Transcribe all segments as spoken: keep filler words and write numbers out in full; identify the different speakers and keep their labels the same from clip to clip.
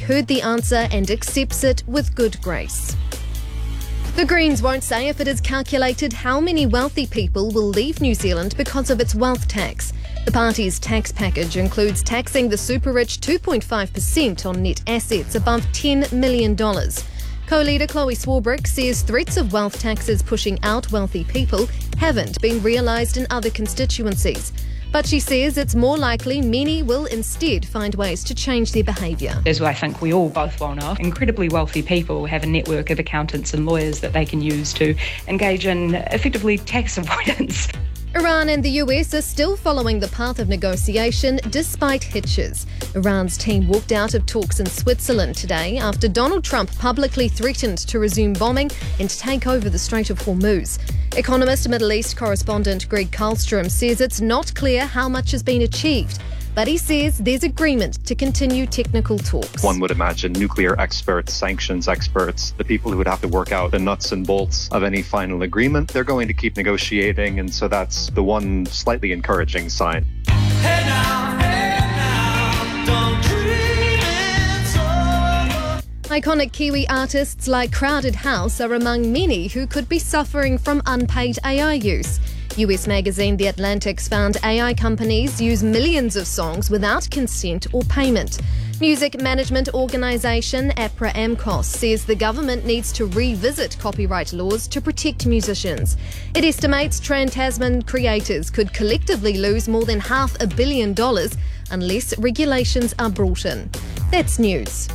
Speaker 1: heard the answer and accepts it with good grace. The Greens won't say if it has calculated how many wealthy people will leave New Zealand because of its wealth tax. The party's tax package includes taxing the super-rich two point five percent on net assets above ten million dollars. Co-leader Chloe Swarbrick says threats of wealth taxes pushing out wealthy people haven't been realised in other constituencies. But she says it's more likely many will instead find ways to change their behaviour.
Speaker 2: As I think we all both well know, incredibly wealthy people have a network of accountants and lawyers that they can use to engage in effectively tax avoidance.
Speaker 1: Iran and the U S are still following the path of negotiation despite hitches. Iran's team walked out of talks in Switzerland today after Donald Trump publicly threatened to resume bombing and take over the Strait of Hormuz. Economist Middle East correspondent Greg Karlstrom says it's not clear how much has been achieved, but he says there's agreement to continue technical talks.
Speaker 3: One would imagine nuclear experts, sanctions experts, the people who would have to work out the nuts and bolts of any final agreement, they're going to keep negotiating, and so that's the one slightly encouraging sign.
Speaker 4: Hey now, hey now, don't dream it's over.
Speaker 1: Iconic Kiwi artists like Crowded House are among many who could be suffering from unpaid A I use. U S magazine The Atlantic's found A I companies use millions of songs without consent or payment. Music management organisation APRA AMCOS says the government needs to revisit copyright laws to protect musicians. It estimates Trans-Tasman creators could collectively lose more than half a billion dollars unless regulations are brought in. That's news.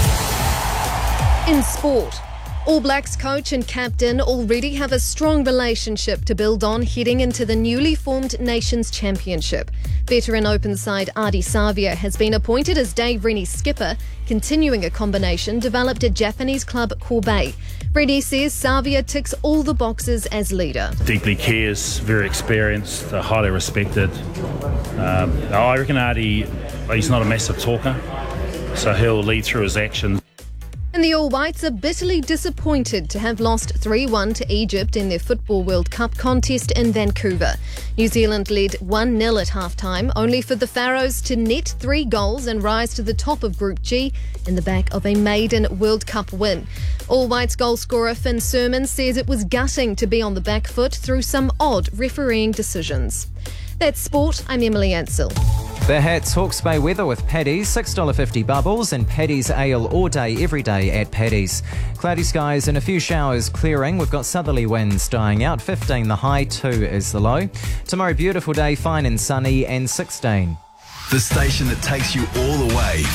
Speaker 1: In sport, All Blacks coach and captain already have a strong relationship to build on heading into the newly formed Nations Championship. Veteran open side Ardie Savea has been appointed as Dave Rennie's skipper, continuing a combination developed at Japanese club Kobe. Rennie says Savea ticks all the boxes as leader.
Speaker 5: Deeply cares, very experienced, uh, highly respected. Um, I reckon Ardie, he's not a massive talker, so he'll lead through his actions.
Speaker 1: And the All Whites are bitterly disappointed to have lost three one to Egypt in their Football World Cup contest in Vancouver. New Zealand led one nil at half-time, only for the Pharaohs to net three goals and rise to the top of Group G in the back of a maiden World Cup win. All Whites goal scorer Finn Sermon says it was gutting to be on the back foot through some odd refereeing decisions. That's sport. I'm Emily Ansell.
Speaker 6: The Hats Hawke's Bay weather with Paddy's, six dollars fifty bubbles and Paddy's ale all day, every day at Paddy's. Cloudy skies and a few showers clearing. We've got southerly winds dying out, fifteen the high, two is the low. Tomorrow, beautiful day, fine and sunny, and sixteen.
Speaker 7: The station that takes you all the way